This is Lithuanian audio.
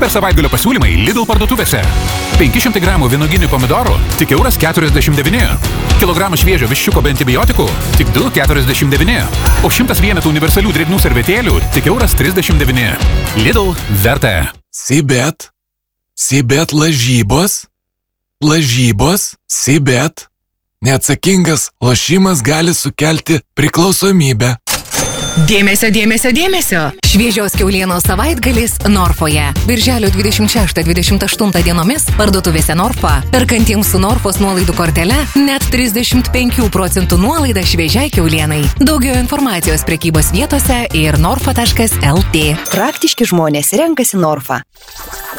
Super savaitgalio pasiūlymai Lidl parduotuvėse. 500 gramų vynoginių pomidorų tik €1,49. Kilogramą šviežio viščiuko be antibiotikų tik €2,49. O 100 vienetų universalių drėgnų servetėlių tik €39. Lidl verta. Sibet lažybos. Sibet. Neatsakingas lošimas gali sukelti priklausomybę. Dėmesio. Šviežios kiaulienos savaitgalis Norfoje. Birželio 26-28 dienomis parduotuvėse Norfa. Perkantiems su Norfos nuolaidų kortele net 35% nuolaida šviežiai kiaulienai. Daugiau informacijos prekybos vietose ir norfa.lt. Praktiški žmonės renkasi Norfa.